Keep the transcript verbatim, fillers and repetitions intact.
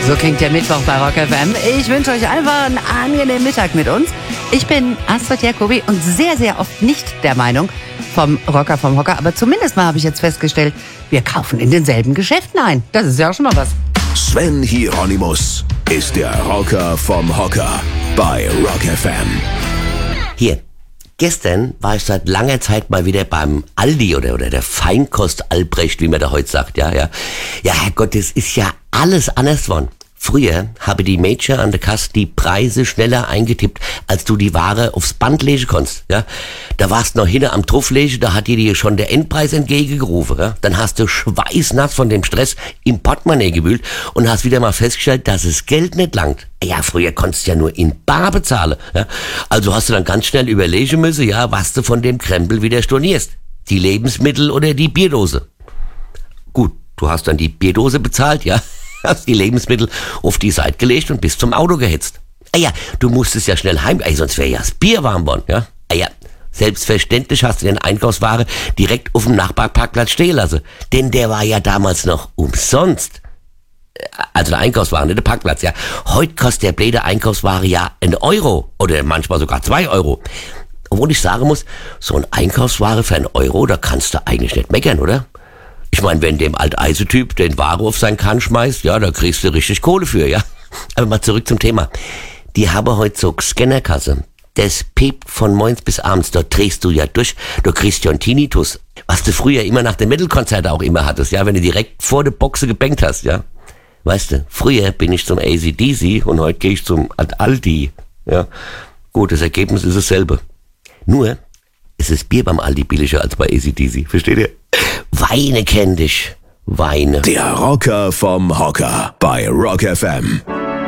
So klingt der Mittwoch bei Rock F M. Ich wünsche euch einfach einen angenehmen Mittag mit uns. Ich bin Astrid Jacobi und sehr, sehr oft nicht der Meinung vom Rocker vom Hocker. Aber zumindest mal habe ich jetzt festgestellt, wir kaufen in denselben Geschäften ein. Das ist ja auch schon mal was. Sven Hieronymus ist der Rocker vom Hocker bei Rock F M. Hier, gestern war ich seit langer Zeit mal wieder beim Aldi oder, oder der Feinkost Albrecht, wie man da heute sagt, ja, ja. Ja, Herrgott, das ist ja alles anders geworden. Früher habe die Mädchen an der Kasse die Preise schneller eingetippt, als du die Ware aufs Band legen konntest, ja. Da warst noch hinten am Truff legen, da hat dir dir schon der Endpreis entgegengerufen, ja. Dann hast du schweißnass von dem Stress im Portemonnaie gewühlt und hast wieder mal festgestellt, dass das Geld nicht langt. Ja, früher konntest du ja nur in bar bezahlen, ja. Also hast du dann ganz schnell überlegen müssen, ja, was du von dem Krempel wieder stornierst. Die Lebensmittel oder die Bierdose. Gut, du hast dann die Bierdose bezahlt, ja. Hast die Lebensmittel auf die Seite gelegt und bist zum Auto gehetzt. Ah ja, du musstest ja schnell heim, ey, sonst wäre ja das Bier warm worden, ja. Ah ja, selbstverständlich hast du den Einkaufsware direkt auf dem Nachbarparkplatz stehen lassen. Denn der war ja damals noch umsonst. Also der Einkaufswagen, nicht der Parkplatz, ja. Heute kostet der blöde Einkaufsware ja einen Euro oder manchmal sogar zwei Euro. Obwohl ich sagen muss, so ein Einkaufsware für einen Euro, da kannst du eigentlich nicht meckern, oder? Ich meine, wenn dem Alteisetyp den Ware auf seinen Kahn schmeißt, ja, da kriegst du richtig Kohle für, ja. Aber mal zurück zum Thema. Die haben heute so Scannerkasse. Das piept von morgens bis abends. Dort drehst du ja durch. Du kriegst ja einen Tinnitus. Was du früher immer nach den Metal-Konzerten auch immer hattest, ja, wenn du direkt vor der Boxe gebankt hast, ja. Weißt du, früher bin ich zum A C D C und heute gehe ich zum Aldi, ja. Gut, das Ergebnis ist dasselbe. Nur, ist das Bier beim Aldi billiger als bei A C D C, versteht ihr? Weine kenn dich, Weine. Der Rocker vom Hocker bei Rock F M.